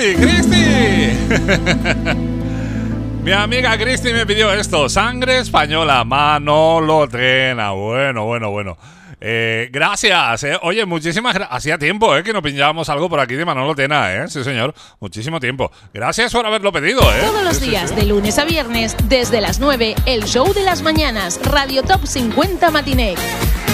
Cristi. Mi amiga Cristi me pidió esto, Sangre Española, Manolo Tena. Bueno. Gracias, Oye, muchísimas gracias. Hacía tiempo, que no pinchábamos algo por aquí de Manolo Tena, Sí, señor. Muchísimo tiempo. Gracias por haberlo pedido, Todos los días, de lunes a viernes, desde las 9, el show de las mañanas, Radio Top 50 Matinee.